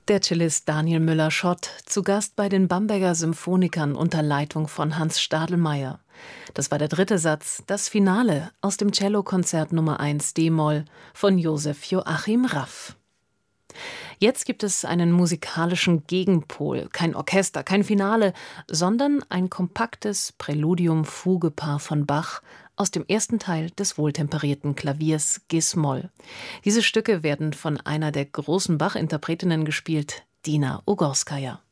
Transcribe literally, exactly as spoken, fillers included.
Der Cellist Daniel Müller-Schott, zu Gast bei den Bamberger Symphonikern unter Leitung von Hans Stadelmeier. Das war der dritte Satz, das Finale aus dem Cellokonzert Nummer eins d-Moll von Josef Joachim Raff. Jetzt gibt es einen musikalischen Gegenpol, kein Orchester, kein Finale, sondern ein kompaktes Präludium-Fugepaar von Bach aus dem ersten Teil des wohltemperierten Klaviers Gis-Moll. Diese Stücke werden von einer der großen Bach-Interpretinnen gespielt, Dina Ugorskaja.